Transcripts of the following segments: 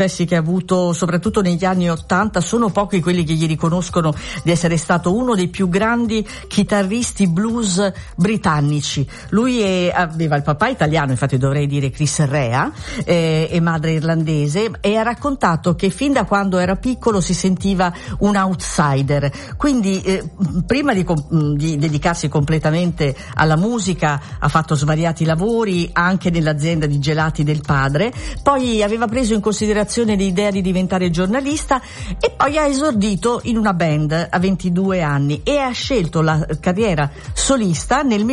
successi che ha avuto soprattutto negli anni '80, sono pochi quelli che gli riconoscono di essere stato uno dei più grandi chitarristi blues britannici. Lui aveva il papà italiano, infatti dovrei dire Chris Rea, e madre irlandese, e ha raccontato che fin da quando era piccolo si sentiva un outsider, quindi prima di dedicarsi completamente alla musica ha fatto svariati lavori anche nell'azienda di gelati del padre, poi aveva preso in considerazione l'idea di diventare giornalista e poi ha esordito in una band a 22 anni e ha scelto la carriera solista nel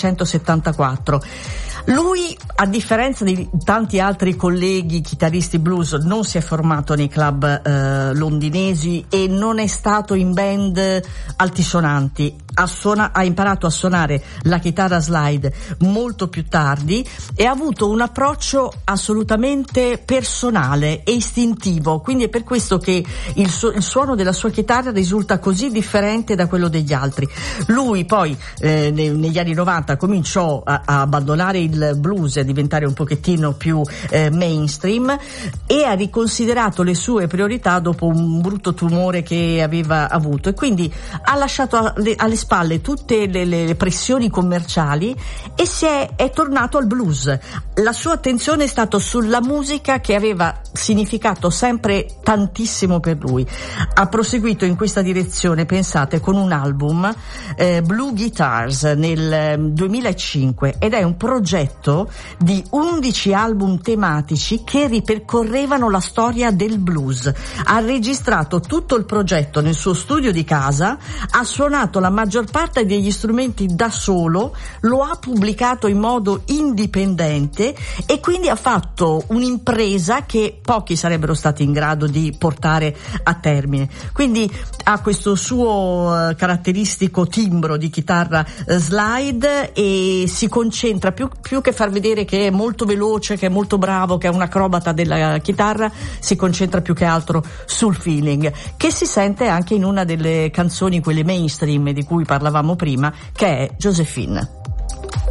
1974. Lui, a differenza di tanti altri colleghi chitarristi blues, non si è formato nei club londinesi e non è stato in band altisonanti. Ha imparato a suonare la chitarra slide molto più tardi e ha avuto un approccio assolutamente personale e istintivo, quindi è per questo che il suono della sua chitarra risulta così differente da quello degli altri. Lui poi negli anni 90 cominciò a abbandonare il blues e a diventare un pochettino più mainstream e ha riconsiderato le sue priorità dopo un brutto tumore che aveva avuto, e quindi ha lasciato alle spalle tutte le pressioni commerciali e è tornato al blues. La sua attenzione è stata sulla musica che aveva significato sempre tantissimo per lui. Ha proseguito in questa direzione, pensate, con un album Blue Guitars nel 2005, ed è un progetto di 11 album tematici che ripercorrevano la storia del blues. Ha registrato tutto il progetto nel suo studio di casa, ha suonato la maggior parte degli strumenti da solo, lo ha pubblicato in modo indipendente e quindi ha fatto un'impresa che pochi sarebbero stati in grado di portare a termine. Quindi ha questo suo caratteristico timbro di chitarra slide e si concentra più che far vedere che è molto veloce, che è molto bravo, che è un acrobata della chitarra, si concentra più che altro sul feeling, che si sente anche in una delle canzoni, quelle mainstream di cui parlavamo prima, che è Josephine.